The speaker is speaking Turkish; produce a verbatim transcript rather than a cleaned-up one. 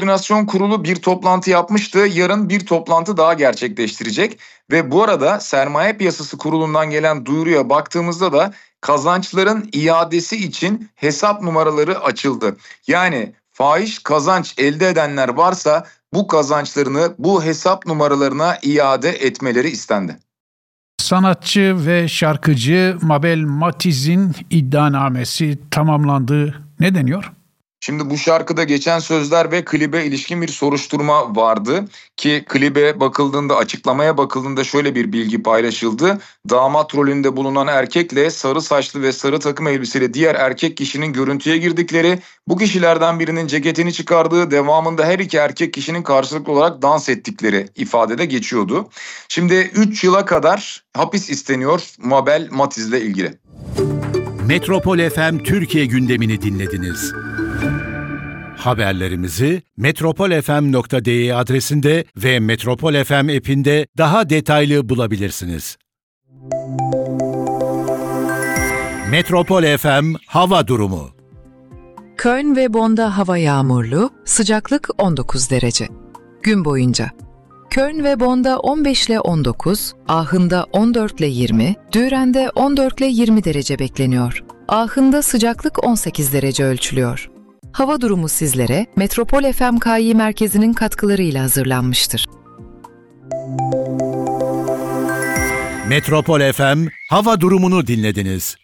Koordinasyon Kurulu bir toplantı yapmıştı. Yarın bir toplantı daha gerçekleştirecek ve bu arada Sermaye Piyasası Kurulu'ndan gelen duyuruya baktığımızda da kazançların iadesi için hesap numaraları açıldı. Yani fahiş kazanç elde edenler varsa bu kazançlarını bu hesap numaralarına iade etmeleri istendi. Sanatçı ve şarkıcı Mabel Matiz'in iddianamesi tamamlandı. Ne deniyor? Şimdi bu şarkıda geçen sözler ve klibe ilişkin bir soruşturma vardı ki klibe bakıldığında, açıklamaya bakıldığında şöyle bir bilgi paylaşıldı. Damat rolünde bulunan erkekle sarı saçlı ve sarı takım elbiseli diğer erkek kişinin görüntüye girdikleri, bu kişilerden birinin ceketini çıkardığı, devamında her iki erkek kişinin karşılıklı olarak dans ettikleri ifadede geçiyordu. Şimdi üç yıla kadar hapis isteniyor Mabel Matiz'le ilgili. Metropol F M Türkiye gündemini dinlediniz. Haberlerimizi metropol f m nokta d e adresinde ve Metropol F M app'inde daha detaylı bulabilirsiniz. Metropol F M hava durumu. Köln ve Bonn'da hava yağmurlu, sıcaklık on dokuz derece. Gün boyunca Köln ve Bonn'da on beş ile on dokuz, Aachen'da on dört ile yirmi, Düren'de on dört ile yirmi derece bekleniyor. Aachen'da sıcaklık on sekiz derece ölçülüyor. Hava durumu sizlere Metropol F M K İ merkezinin katkılarıyla hazırlanmıştır. Metropol F M hava durumunu dinlediniz.